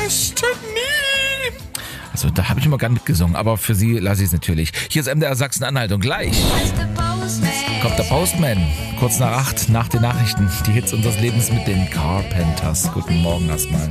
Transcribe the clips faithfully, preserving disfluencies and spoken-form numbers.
Destiny. Also da habe ich immer gar nicht gesungen, aber für Sie lasse ich es natürlich. Hier ist M D R Sachsen-Anhalt und gleich kommt der Postman. Kurz nach acht, nach den Nachrichten. Die Hits unseres Lebens mit den Carpenters. Guten Morgen erstmal.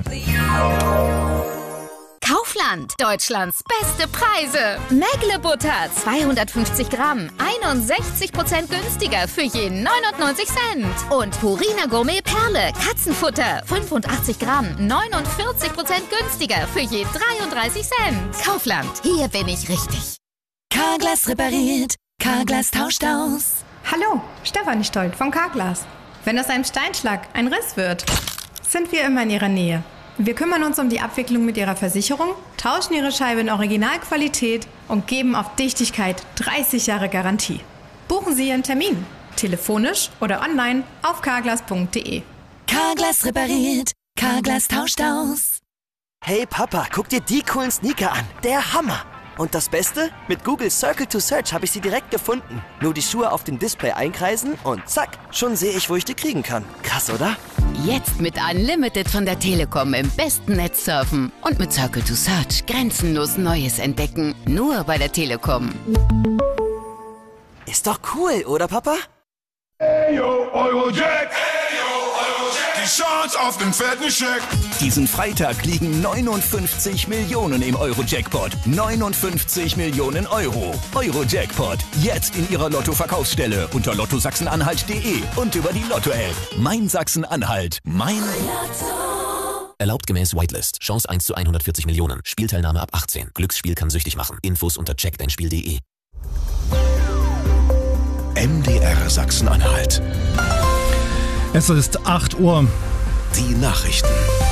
Kaufland, Deutschlands beste Preise. Mägle Butter, zweihundertfünfzig Gramm, einundsechzig Prozent günstiger für je neunundneunzig Cent. Und Purina Gourmet Perle, Katzenfutter, fünfundachtzig Gramm, neunundvierzig Prozent günstiger für je dreiunddreißig Cent. Kaufland, hier bin ich richtig. Carglass repariert, Carglass tauscht aus. Hallo, Stefanie Stolt von Carglass. Wenn aus einem Steinschlag ein Riss wird, sind wir immer in Ihrer Nähe. Wir kümmern uns um die Abwicklung mit Ihrer Versicherung, tauschen Ihre Scheibe in Originalqualität und geben auf Dichtigkeit dreißig Jahre Garantie. Buchen Sie Ihren Termin, telefonisch oder online auf carglass punkt de. Carglass repariert, Carglass tauscht aus. Hey Papa, guck dir die coolen Sneaker an. Der Hammer! Und das Beste? Mit Google Circle to Search habe ich sie direkt gefunden. Nur die Schuhe auf dem Display einkreisen und zack, schon sehe ich, wo ich die kriegen kann. Krass, oder? Jetzt mit Unlimited von der Telekom im besten Netz surfen und mit Circle to Search grenzenlos Neues entdecken. Nur bei der Telekom. Ist doch cool, oder Papa? Hey yo, Eurojack! Hey yo, Eurojack! Die Chance auf den fetten Scheck! Diesen Freitag liegen neunundfünfzig Millionen im Euro-Jackpot. neunundfünfzig Millionen Euro. Euro-Jackpot. Jetzt in Ihrer Lotto-Verkaufsstelle unter lotto sachsen-anhalt punkt de und über die Lotto-App. Mein Sachsen-Anhalt. Mein Lotto. Erlaubt gemäß Whitelist. Chance eins zu hundertvierzig Millionen. Spielteilnahme ab achtzehn. Glücksspiel kann süchtig machen. Infos unter check dein spiel punkt de. M D R Sachsen-Anhalt. Es ist acht Uhr. Die Nachrichten.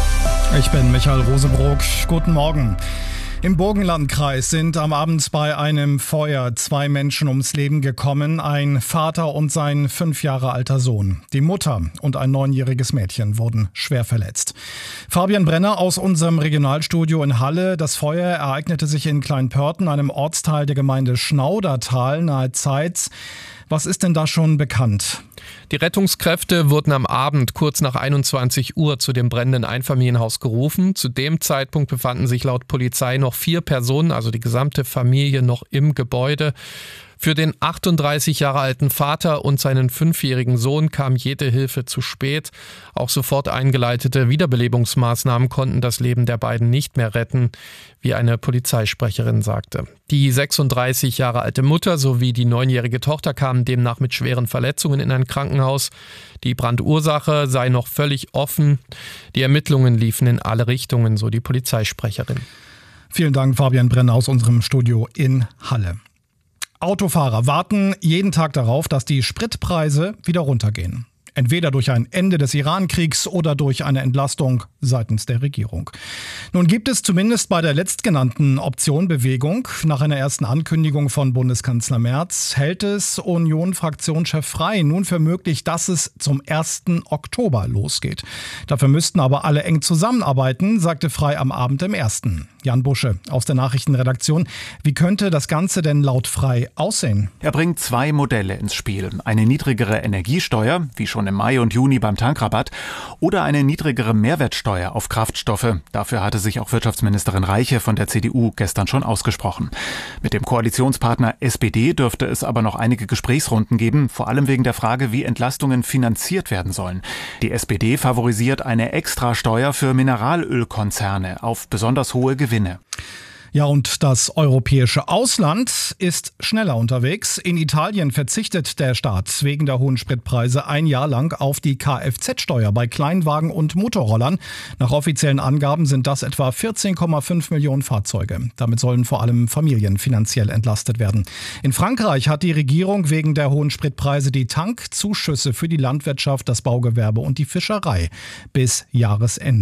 Ich bin Michael Rosebrock. Guten Morgen. Im Burgenlandkreis sind am Abend bei einem Feuer zwei Menschen ums Leben gekommen, ein Vater und sein fünf Jahre alter Sohn. Die Mutter und ein neunjähriges Mädchen wurden schwer verletzt. Fabian Brenner aus unserem Regionalstudio in Halle. Das Feuer ereignete sich in Kleinpörten, einem Ortsteil der Gemeinde Schnaudertal nahe Zeitz. Was ist denn da schon bekannt? Die Rettungskräfte wurden am Abend kurz nach einundzwanzig Uhr zu dem brennenden Einfamilienhaus gerufen. Zu dem Zeitpunkt befanden sich laut Polizei noch vier Personen, also die gesamte Familie, noch im Gebäude. Für den achtunddreißig Jahre alten Vater und seinen fünfjährigen Sohn kam jede Hilfe zu spät. Auch sofort eingeleitete Wiederbelebungsmaßnahmen konnten das Leben der beiden nicht mehr retten, wie eine Polizeisprecherin sagte. Die sechsunddreißig Jahre alte Mutter sowie die neunjährige Tochter kamen demnach mit schweren Verletzungen in ein Krankenhaus. Die Brandursache sei noch völlig offen. Die Ermittlungen liefen in alle Richtungen, so die Polizeisprecherin. Vielen Dank, Fabian Brenner aus unserem Studio in Halle. Autofahrer warten jeden Tag darauf, dass die Spritpreise wieder runtergehen. Entweder durch ein Ende des Iran-Kriegs oder durch eine Entlastung seitens der Regierung. Nun gibt es zumindest bei der letztgenannten Option Bewegung. Nach einer ersten Ankündigung von Bundeskanzler Merz hält es Union-Fraktionschef Frey nun für möglich, dass es zum ersten Oktober losgeht. Dafür müssten aber alle eng zusammenarbeiten, sagte Frey am Abend im ersten. Jan Busche aus der Nachrichtenredaktion. Wie könnte das Ganze denn laut Frey aussehen? Er bringt zwei Modelle ins Spiel. Eine niedrigere Energiesteuer, wie schon im Mai und Juni beim Tankrabatt, oder eine niedrigere Mehrwertsteuer auf Kraftstoffe. Dafür hatte sich auch Wirtschaftsministerin Reiche von der C D U gestern schon ausgesprochen. Mit dem Koalitionspartner S P D dürfte es aber noch einige Gesprächsrunden geben, vor allem wegen der Frage, wie Entlastungen finanziert werden sollen. Die S P D favorisiert eine Extrasteuer für Mineralölkonzerne auf besonders hohe Gewinne. Ja, und das europäische Ausland ist schneller unterwegs. In Italien verzichtet der Staat wegen der hohen Spritpreise ein Jahr lang auf die Kfz-Steuer bei Kleinwagen und Motorrollern. Nach offiziellen Angaben sind das etwa vierzehn Komma fünf Millionen Fahrzeuge. Damit sollen vor allem Familien finanziell entlastet werden. In Frankreich hat die Regierung wegen der hohen Spritpreise die Tankzuschüsse für die Landwirtschaft, das Baugewerbe und die Fischerei bis Jahresende